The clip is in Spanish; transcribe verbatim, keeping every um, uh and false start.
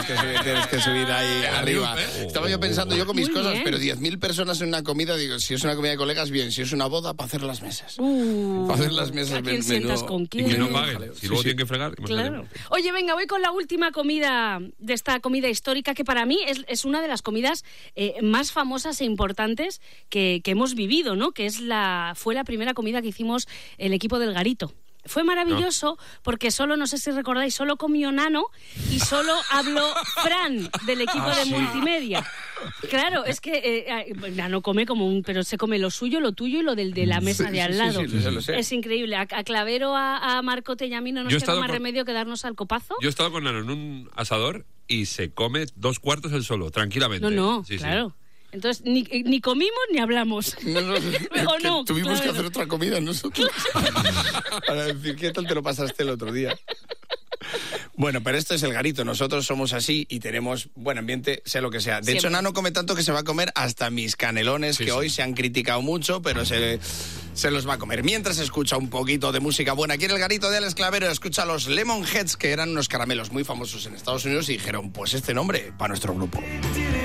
que subir, tienes que subir ahí arriba. Estaba yo pensando yo con mis Muy cosas, bien. pero diez mil personas en una comida, digo, si es una comida de colegas, bien. Si es una boda, para hacer las mesas. Uh, Para hacer las mesas. ¿a quién men- sientas menudo- con Y quién? que no menudo paguen. jaleo. Si Sí, luego sí. tienen que fregar, imagínate. Claro. Oye, venga, voy con la última comida de esta comida histórica que para mí es, es una de las comidas eh, más famosas e importantes que, que hemos vivido, ¿no? Que es la fue la primera comida que hicimos el equipo del Garito. Fue maravilloso porque solo, no sé si recordáis, solo comió Nano y solo habló Fran del equipo Ah, de sí. multimedia. Claro, es que eh, eh, Nano come como un... pero se come lo suyo, lo tuyo y lo del de la mesa Sí, de al sí, lado. sí, sí, lo sé. Es increíble. A, a Clavero, a, a Marcote y a mí no nos Yo he queda estado más con- remedio que darnos al copazo. Yo he estado con Nano en un asador y se come dos cuartos él solo, tranquilamente. No, no, Sí, sí. claro. Entonces, ni, ni comimos ni hablamos. No, no, ¿O que no? tuvimos Claro. que hacer otra comida nosotros. Para decir, ¿qué tal te lo pasaste el otro día? Bueno, pero esto es el Garito. Nosotros somos así y tenemos buen ambiente, sea lo que sea. De Siempre. hecho, Nano come tanto que se va a comer hasta mis canelones, Sí, que sí. hoy se han criticado mucho, pero se, se los va a comer. Mientras escucha un poquito de música buena. Aquí en el Garito de Alex Clavero escucha los Lemonheads, que eran unos caramelos muy famosos en Estados Unidos, y dijeron, pues este nombre para nuestro grupo.